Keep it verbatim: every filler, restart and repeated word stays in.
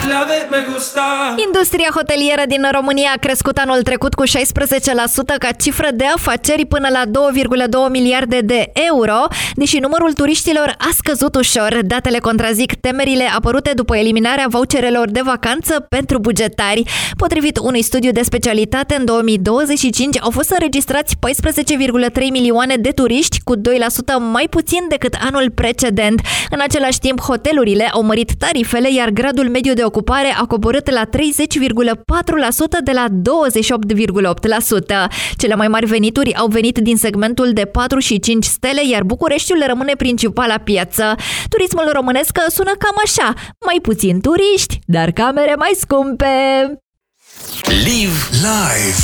Industria hotelieră din România a crescut anul trecut cu șaisprezece la sută ca cifră de afaceri până la doi virgulă doi miliarde de euro, deși numărul turiștilor a scăzut ușor. Datele contrazic temerile apărute după eliminarea voucherelor de vacanță pentru bugetari. Potrivit unui studiu de specialitate, în două mii douăzeci și cinci au fost înregistrați paisprezece virgulă trei milioane de turiști, cu doi la sută mai puțin decât anul precedent. În același timp, hotelurile au mărit tarifele, iar gradul mediu de ocupare a coborât la treizeci virgulă patru la sută de la douăzeci și opt virgulă opt la sută. Cele mai mari venituri au venit din segmentul de patru și cinci stele, iar Bucureștiul rămâne principala piață. Turismul românesc sună cam așa: mai puțin turiști, dar camere mai scumpe. Live live.